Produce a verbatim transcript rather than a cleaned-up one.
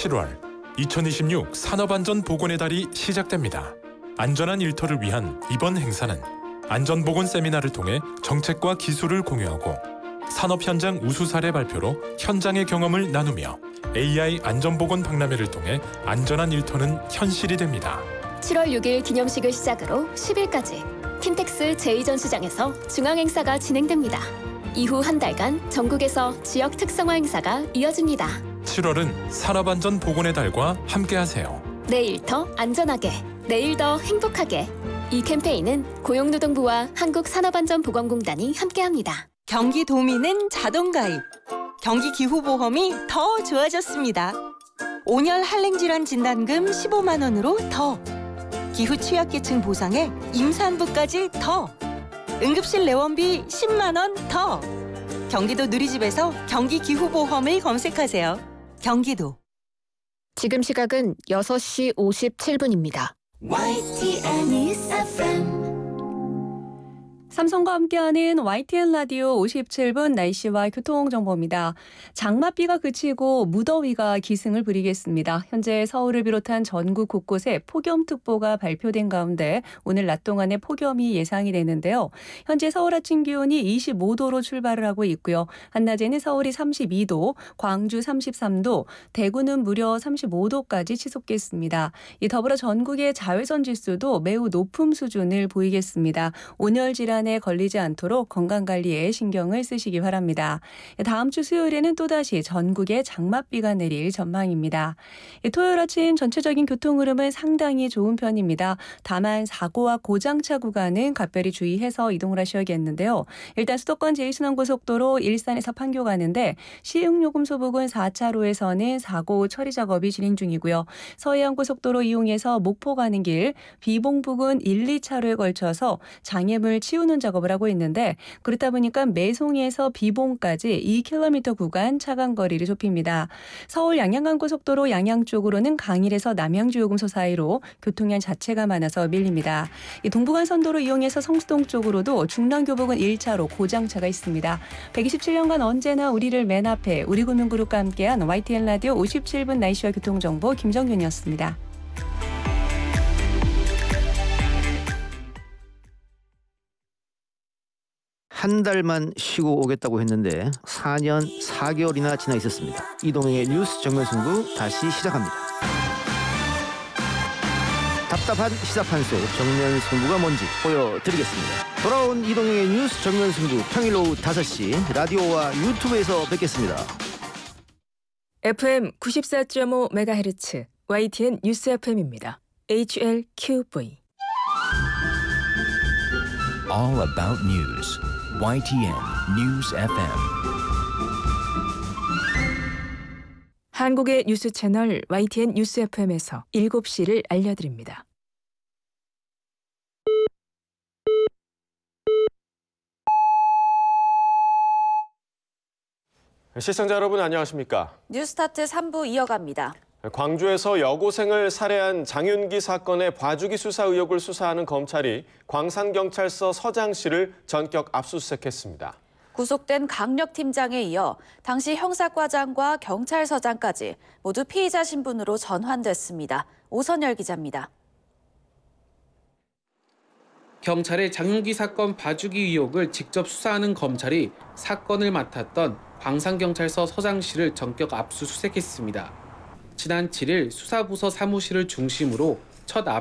칠월, 이천이십육 산업안전보건의 달이 시작됩니다. 안전한 일터를 위한 이번 행사는 안전보건 세미나를 통해 정책과 기술을 공유하고 산업 현장 우수 사례 발표로 현장의 경험을 나누며 에이아이 안전보건 박람회를 통해 안전한 일터는 현실이 됩니다. 칠월 육일 기념식을 시작으로 십일까지 킨텍스 제이 전시장에서 중앙행사가 진행됩니다. 이후 한 달간 전국에서 지역 특성화 행사가 이어집니다. 칠월은 산업안전보건의 달과 함께하세요. 내 일터 안전하게, 내일 더 행복하게. 이 캠페인은 고용노동부와 한국산업안전보건공단이 함께합니다. 경기도민은 자동가입. 경기기후보험이 더 좋아졌습니다. 온열 한랭질환 진단금 십오만 원으로 더. 기후 취약계층 보상에 임산부까지 더. 응급실 내원비 십만 원 더. 경기도 누리집에서 경기기후보험을 검색하세요. 경기도. 지금 시각은 여섯 시 오십칠 분입니다. 와이티엔 News 에프엠 삼성과 함께하는 와이티엔 라디오 오십칠 분 날씨와 교통정보입니다. 장맛비가 그치고 무더위가 기승을 부리겠습니다. 현재 서울을 비롯한 전국 곳곳에 폭염특보가 발표된 가운데 오늘 낮 동안에 폭염이 예상이 되는데요. 현재 서울 아침 기온이 이십오 도로 출발을 하고 있고요. 한낮에는 서울이 삼십이 도, 광주 삼십삼 도, 대구는 무려 삼십오 도까지 치솟겠습니다. 이 더불어 전국의 자외선 지수도 매우 높은 수준을 보이겠습니다. 온열 질환 에 걸리지 않도록 건강관리에 신경을 쓰시기 바랍니다. 다음 주 수요일에는 또다시 전국에 장맛비가 내릴 전망입니다. 토요일 아침 전체적인 교통 흐름은 상당히 좋은 편입니다. 다만 사고와 고장차 구간은 각별히 주의해서 이동을 하셔야겠는데요. 일단 수도권 제일 순환고속도로 일산에서 판교 가는데 시흥요금소 부근 사 차로에서는 사고 처리 작업이 진행 중이고요. 서해안고속도로 이용해서 목포 가는 길 비봉 부근 일, 이 차로에 걸쳐서 장애물 치우는 작업을 하고 있는데 그렇다 보니까 매송에서 비봉까지 이 킬로미터 구간 차간 거리를 좁힙니다. 서울 양양간고속도로 양양 쪽으로는 강일에서 남양주요금소 사이로 교통량 자체가 많아서 밀립니다. 이 동부간선도로 이용해서 성수동 쪽으로도 중랑교 부근 일 차로 고장차가 있습니다. 백이십칠 년간 언제나 우리를 맨 앞에 우리금융그룹과 함께한 와이티엔 라디오 오십칠 분 날씨와 교통정보 김정윤이었습니다. 한 달만 쉬고 오겠다고 했는데 사 년 사 개월이나 지나 있었습니다. 이동행의 뉴스 정면 승부 다시 시작합니다. 답답한 시사판 속 정면 승부가 뭔지 보여드리겠습니다. 돌아온 이동행의 뉴스 정면 승부 평일 오후 다섯 시 라디오와 유튜브에서 뵙겠습니다. 에프엠 구십사 점 오 메가헤르츠 와이티엔 뉴스 에프엠입니다. 에이치엘큐브이 All about news. 와이티엔 News 에프엠. 한국의 뉴스 채널 와이티엔 뉴스 에프엠에서 일곱 시를 알려드립니다. 시청자 여러분 안녕하십니까? 뉴스타트 삼 부 이어갑니다. 광주에서 여고생을 살해한 장윤기 사건의 봐주기 수사 의혹을 수사하는 검찰이 광산경찰서 서장실을 전격 압수수색했습니다. 구속된 강력팀장에 이어 당시 형사과장과 경찰서장까지 모두 피의자 신분으로 전환됐습니다. 오선열 기자입니다. 경찰의 장윤기 사건 봐주기 의혹을 직접 수사하는 검찰이 사건을 맡았던 광산경찰서 서장실을 전격 압수수색했습니다. 지난 칠 일 수사부서 사무실을 중심으로 첫